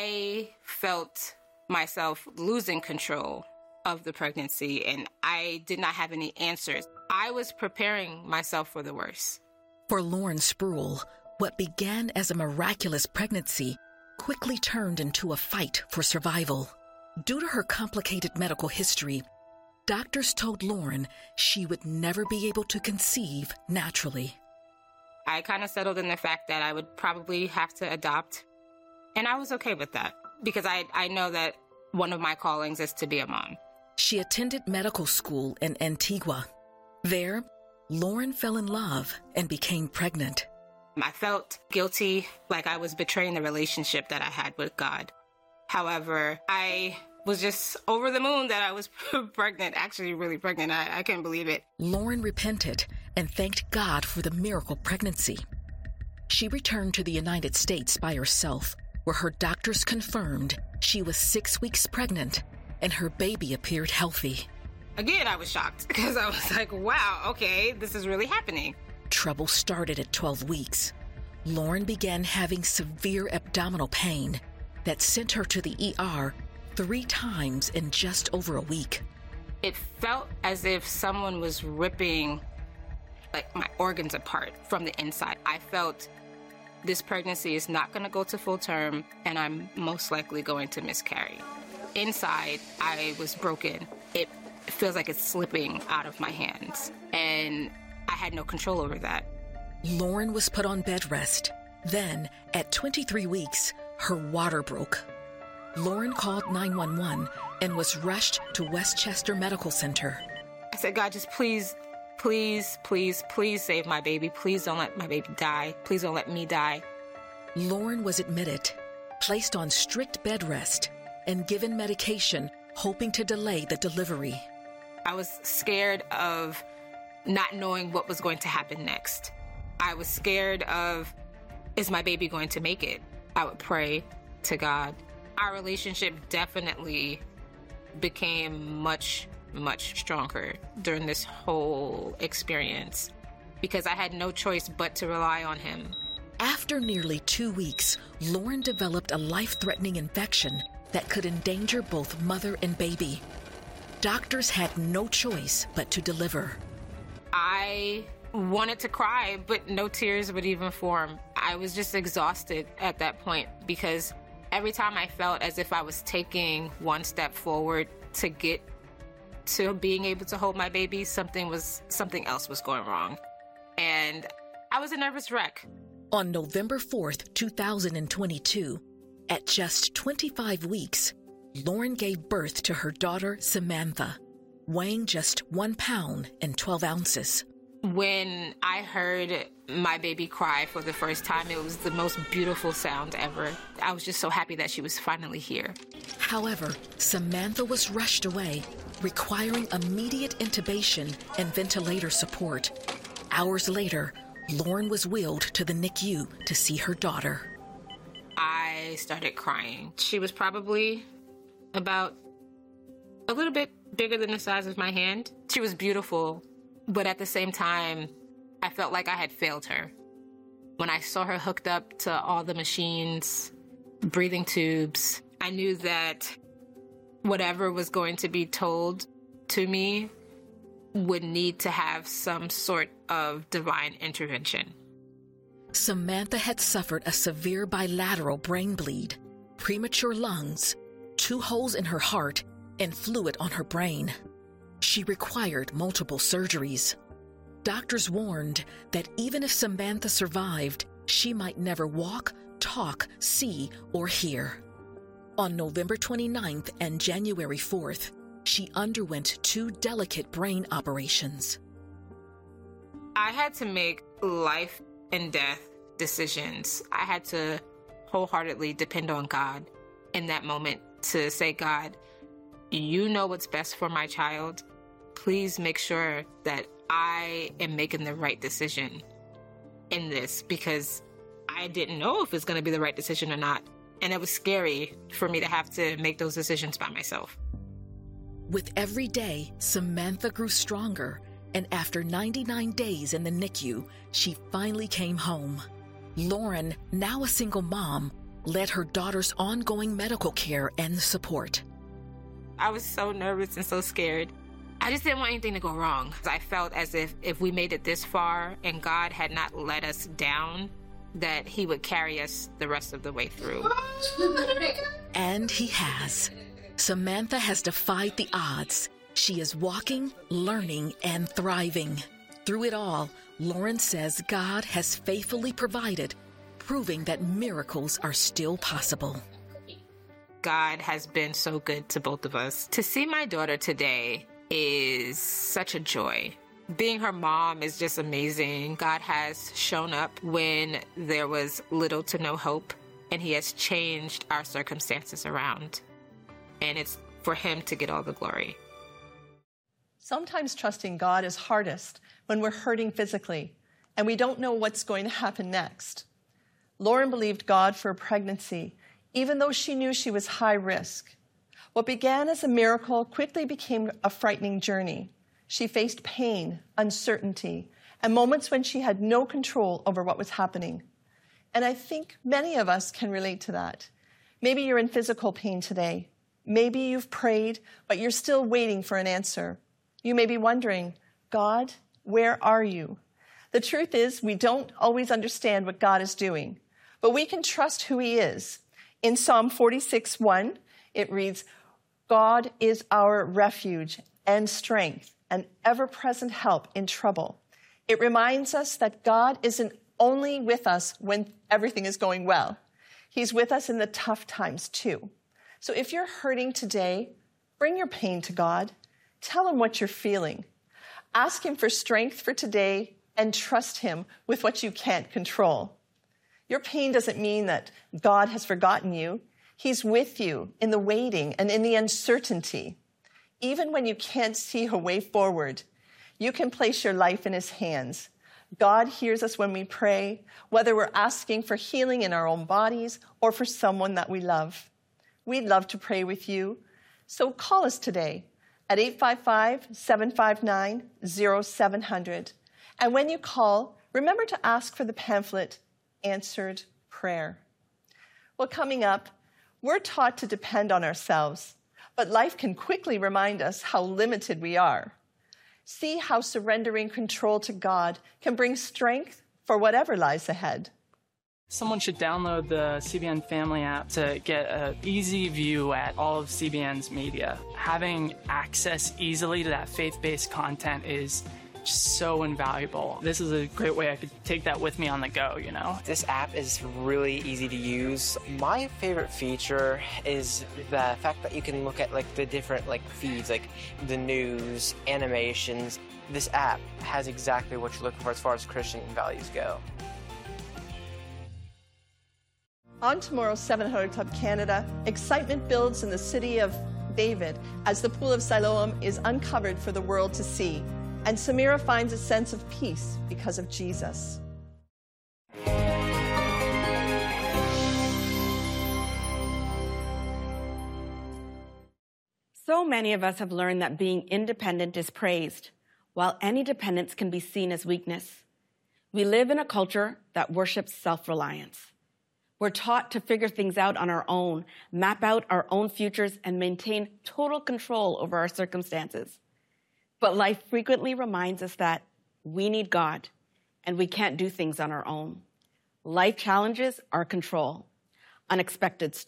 I felt myself losing control of the pregnancy, and I did not have any answers. I was preparing myself for the worst. For Lauren Spruill, what began as a miraculous pregnancy quickly turned into a fight for survival. Due to her complicated medical history, doctors told Lauren she would never be able to conceive naturally. I kind of settled in the fact that I would probably have to adopt, and I was okay with that because I know that one of my callings is to be a mom. She attended medical school in Antigua. There, Lauren fell in love and became pregnant. I felt guilty, like I was betraying the relationship that I had with God. However, I was just over the moon that I was pregnant, actually really pregnant. I couldn't believe it. Lauren repented and thanked God for the miracle pregnancy. She returned to the United States by herself, where her doctors confirmed she was 6 weeks pregnant and her baby appeared healthy. Again, I was shocked because I was like, wow, okay, this is really happening. Trouble started at 12 weeks. Lauren began having severe abdominal pain that sent her to the ER 3 times in just over a week. It felt as if someone was ripping like my organs apart from the inside. I felt this pregnancy is not going to go to full term and I'm most likely going to miscarry. Inside, I was broken. It feels like it's slipping out of my hands and I had no control over that. Lauren was put on bed rest. Then, at 23 weeks, her water broke. Lauren called 911 and was rushed to Westchester Medical Center. I said, God, just please, please, please, please save my baby. Please don't let my baby die. Please don't let me die. Lauren was admitted, placed on strict bed rest, and given medication, hoping to delay the delivery. I was scared of not knowing what was going to happen next. I was scared of, is my baby going to make it? I would pray to God. Our relationship definitely became much, much stronger during this whole experience because I had no choice but to rely on him. After nearly 2 weeks, Lauren developed a life-threatening infection that could endanger both mother and baby. Doctors had no choice but to deliver. I wanted to cry, but no tears would even form. I was just exhausted at that point because every time I felt as if I was taking one step forward to get to being able to hold my baby, something else was going wrong. And I was a nervous wreck. On November 4th, 2022, at just 25 weeks, Lauren gave birth to her daughter, Samantha, weighing just 1 pound and 12 ounces. When I heard my baby cry for the first time, it was the most beautiful sound ever. I was just so happy that she was finally here. However, Samantha was rushed away, requiring immediate intubation and ventilator support. Hours later, Lauren was wheeled to the NICU to see her daughter. I started crying. She was probably about a little bit bigger than the size of my hand. She was beautiful, but at the same time, I felt like I had failed her. When I saw her hooked up to all the machines, breathing tubes, I knew that whatever was going to be told to me would need to have some sort of divine intervention. Samantha had suffered a severe bilateral brain bleed, premature lungs, 2 holes in her heart, and fluid on her brain. She required multiple surgeries. Doctors warned that even if Samantha survived, she might never walk, talk, see, or hear. On November 29th and January 4th, she underwent 2 delicate brain operations. I had to make life and death decisions. I had to wholeheartedly depend on God in that moment to say, God, you know what's best for my child. Please make sure that I am making the right decision in this, because I didn't know if it's going to be the right decision or not. And it was scary for me to have to make those decisions by myself. With every day, Samantha grew stronger, and after 99 days in the NICU, she finally came home. Lauren, now a single mom, led her daughter's ongoing medical care and support. I was so nervous and so scared. I just didn't want anything to go wrong. I felt as if we made it this far and God had not let us down, that he would carry us the rest of the way through. And he has. Samantha has defied the odds. She is walking, learning, and thriving. Through it all, Lauren says God has faithfully provided, proving that miracles are still possible. God has been so good to both of us. To see my daughter today is such a joy. Being her mom is just amazing. God has shown up when there was little to no hope, and he has changed our circumstances around. And it's for him to get all the glory. Sometimes trusting God is hardest when we're hurting physically and we don't know what's going to happen next. Lauren believed God for a pregnancy, even though she knew she was high risk. What began as a miracle quickly became a frightening journey. She faced pain, uncertainty, and moments when she had no control over what was happening. And I think many of us can relate to that. Maybe you're in physical pain today. Maybe you've prayed, but you're still waiting for an answer. You may be wondering, God, where are you? The truth is, we don't always understand what God is doing, but we can trust who he is. In Psalm 46:1, it reads, God is our refuge and strength, an ever-present help in trouble. It reminds us that God isn't only with us when everything is going well. He's with us in the tough times too. So if you're hurting today, bring your pain to God. Tell him what you're feeling. Ask him for strength for today and trust him with what you can't control. Your pain doesn't mean that God has forgotten you. He's with you in the waiting and in the uncertainty. Even when you can't see a way forward, you can place your life in his hands. God hears us when we pray, whether we're asking for healing in our own bodies or for someone that we love. We'd love to pray with you, so call us today at 855-759-0700. And when you call, remember to ask for the pamphlet, Answered Prayer. Well, coming up, we're taught to depend on ourselves, but life can quickly remind us how limited we are. See how surrendering control to God can bring strength for whatever lies ahead. Someone should download the CBN Family app to get an easy view at all of CBN's media. Having access easily to that faith-based content is just so invaluable. This is a great way I could take that with me on the go, you know? This app is really easy to use. My favorite feature is the fact that you can look at the different feeds, like the news, animations. This app has exactly what you're looking for as far as Christian values go. On tomorrow's 700 Club Canada, excitement builds in the city of David as the Pool of Siloam is uncovered for the world to see. And Samira finds a sense of peace because of Jesus. So many of us have learned that being independent is praised, while any dependence can be seen as weakness. We live in a culture that worships self-reliance. We're taught to figure things out on our own, map out our own futures, and maintain total control over our circumstances. But life frequently reminds us that we need God, and we can't do things on our own. Life challenges our control. Unexpected